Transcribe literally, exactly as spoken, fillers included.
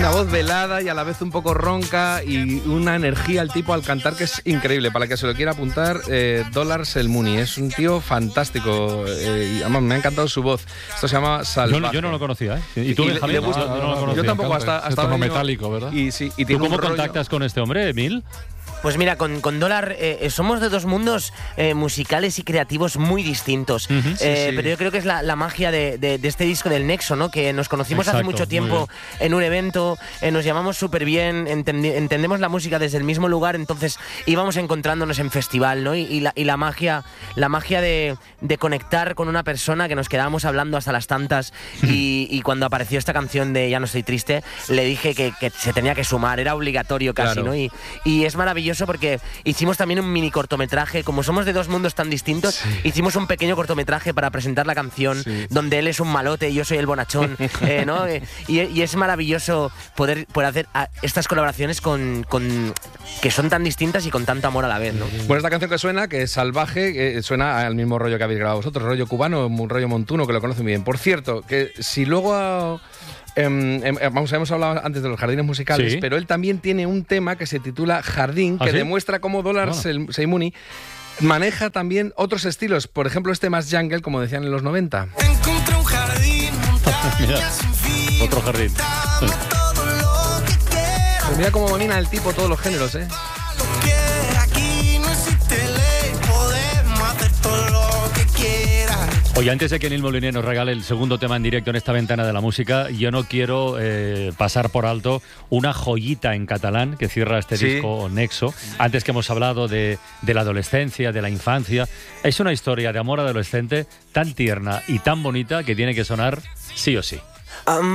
una voz velada y a la vez un poco ronca y una energía al tipo al cantar que es increíble. Para el que se lo quiera apuntar, eh, Dollars el Mooney. Es un tío fantástico. Eh, y además me ha encantado su voz. Esto se llama Salvaje. Yo, yo no lo conocía, ¿eh? ¿Y tú, y Javier? Le gusta, yo, no lo conocía. Yo tampoco, hasta, hasta tono venido, metálico, ¿verdad? Y, sí, y ¿Tú cómo rollo... contactas con este hombre, Emil? Pues mira, con, con Dólar eh, somos de dos mundos eh, musicales y creativos muy distintos. Uh-huh. eh, sí, sí. Pero yo creo que es la, la magia de, de, de este disco del Nexo, ¿no? Que nos conocimos Exacto, hace mucho tiempo en un evento, eh, nos llamamos súper bien, entendi- entendemos la música desde el mismo lugar, entonces íbamos encontrándonos en festival, ¿no? Y, y, la, y la magia, la magia de, de conectar con una persona que nos quedábamos hablando hasta las tantas y, y cuando apareció esta canción de Ya no estoy triste, le dije que, que se tenía que sumar, era obligatorio casi, claro. ¿no? Y, y es maravilloso porque hicimos también un mini cortometraje, como somos de dos mundos tan distintos, sí. hicimos un pequeño cortometraje para presentar la canción, sí. donde él es un malote y yo soy el bonachón, eh, ¿no? Eh, y, y es maravilloso poder, poder hacer estas colaboraciones con, con que son tan distintas y con tanto amor a la vez, ¿no? Bueno, esta canción que suena, que es Salvaje, eh, suena al mismo rollo que habéis grabado vosotros, rollo cubano, un rollo montuno, que lo conocen bien. Por cierto, que si luego... Eh, eh, vamos, hemos hablado antes de los jardines musicales, sí. pero él también tiene un tema que se titula Jardín, que ¿Ah, sí? demuestra cómo Dollars el Mooney maneja también otros estilos, por ejemplo este más jungle, como decían en los noventa. Encontré un jardín, mira, otro jardín. Pues mira cómo domina el tipo todos los géneros, ¿eh? Oye, antes de que Nil Moliner nos regale el segundo tema en directo en esta ventana de la música, yo no quiero eh, pasar por alto una joyita en catalán que cierra este ¿Sí? disco Nexo. Antes que hemos hablado de, de la adolescencia, de la infancia, es una historia de amor adolescente tan tierna y tan bonita que tiene que sonar sí o sí. Um...